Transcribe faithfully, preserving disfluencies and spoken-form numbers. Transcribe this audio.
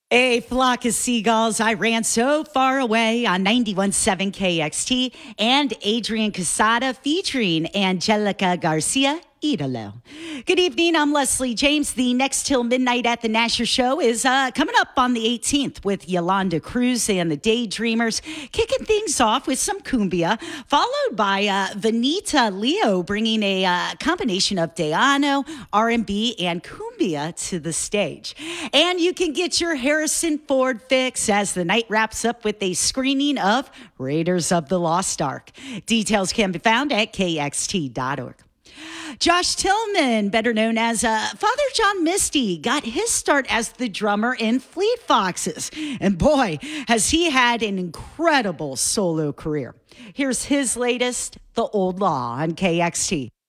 A flock of seagulls, I ran so far away on ninety-one point seven K X T and Adrian Casada featuring Angelica Garcia. Idolo. Good evening. I'm Leslie James. The next Till Midnight at the Nasher Show is uh, coming up on the eighteenth with Yolanda Cruz and the Daydreamers, kicking things off with some cumbia, followed by uh, Vanita Leo bringing a uh, combination of Deano, R and B, and cumbia to the stage. And you can get your Harrison Ford fix as the night wraps up with a screening of Raiders of the Lost Ark. Details can be found at K X T dot org. Josh Tillman, better known as uh, Father John Misty, got his start as the drummer in Fleet Foxes. And boy, has he had an incredible solo career. Here's his latest, The Old Law on K X T.